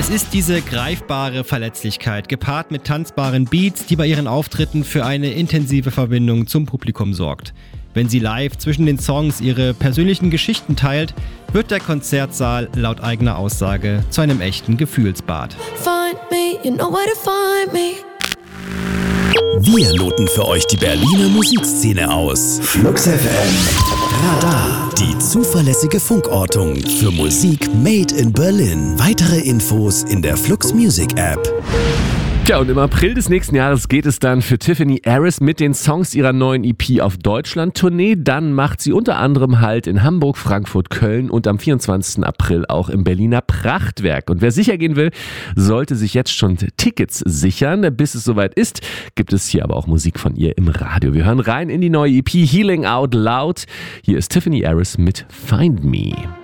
Es ist diese greifbare Verletzlichkeit, gepaart mit tanzbaren Beats, die bei ihren Auftritten für eine intensive Verbindung zum Publikum sorgt. Wenn sie live zwischen den Songs ihre persönlichen Geschichten teilt, wird der Konzertsaal laut eigener Aussage zu einem echten Gefühlsbad. Find me, you know where to find me. Wir loten für euch die Berliner Musikszene aus. Flux FM Radar, die zuverlässige Funkortung für Musik made in Berlin. Weitere Infos in der Flux Music App. Tja, und im April des nächsten Jahres geht es dann für Tiffany Harris mit den Songs ihrer neuen EP auf Deutschland-Tournee. Dann macht sie unter anderem Halt in Hamburg, Frankfurt, Köln und am 24. April auch im Berliner Prachtwerk. Und wer sicher gehen will, sollte sich jetzt schon Tickets sichern. Bis es soweit ist, gibt es hier aber auch Musik von ihr im Radio. Wir hören rein in die neue EP Healing Out Loud. Hier ist Tiffany Harris mit Find Me.